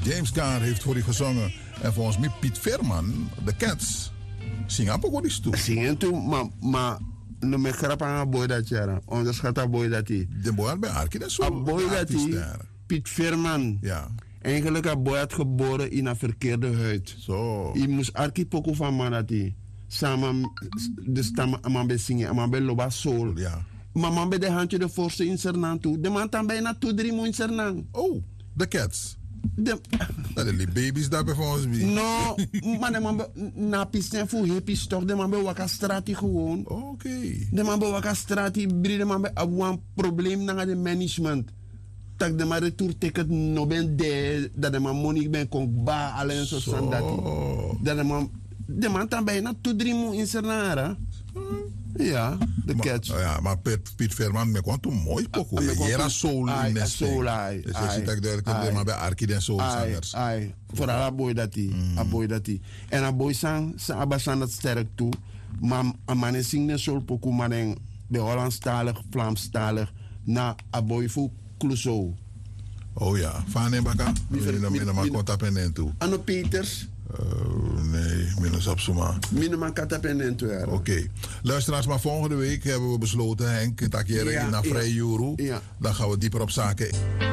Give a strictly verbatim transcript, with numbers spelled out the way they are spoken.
James Caan heeft voor u gezongen. En volgens mij Piet Veerman, de Cats, zingen ook iets toe. Zingen toe, maar... maar no me grap aan een boy dat jaren. Onderschat een boy dat hij. De boy had bij Arkie, dat is zo. Een boy dat hij. Piet Veerman. Ja. Eigenlijk een boy had geboren in een verkeerde huid. Zo. Hij moest Arkie poco van man dat hij. Samen, dus man bij zingen, man bij loba soul. Ja. Maar man bij de handje de forse in Sernang toe. De man dan bijna toe drie moe in Sernang. Oh, de Cats. De... Dat zijn die baby's daar bij volgens mij. No, maar de man bij, na piscine voor hippies toch, de man bij waka strati gewoon. Oké. Okay. De man bij waka strati, de man bij een probleem naar de management. Tak de man retour ticket no ben de, dat de man money ben kon ba alleen zo san dat. Dat de man, de man dan bijna toe drie moe in Sernara. Ja, de Cats. Ja, maar Piet, Piet Veerman, me kwam toen mooi pokoe. Je era soul in de soul, ai. Dus je ziet dat ik duidelijk maar bij Arkie den soulzangers. Ai, vooral een boy dat hij, een boy dat hij. En een boy sang, sang abasan dat sterk toe. Maar een man is zing de soul pokoe, maar de Hollandstalig, Vlaamstalig, na een boy voor Clouseau. Oh ja, van en baka. Minima maar contact toe. Anno Peters. Uh, nee, minus op zomaar. Minima katapendent. Oké. Okay. Luisteraars, maar volgende week hebben we besloten, Henk, dat keer ja, naar Vrij Juru. Ja. Dan gaan we dieper op zaken.